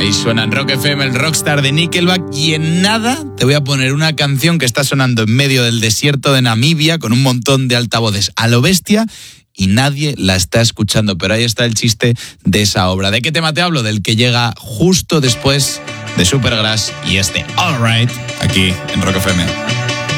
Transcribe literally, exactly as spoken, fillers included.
Days suena en Rock F M, el Rockstar de Nickelback, y en nada te voy a poner una canción que está sonando en medio del desierto de Namibia con un montón de altavoces a lo bestia y nadie la está escuchando, pero ahí está el chiste de esa obra. ¿De qué tema te hablo? Del que llega justo después de Supergrass y este All Right aquí en Rock F M.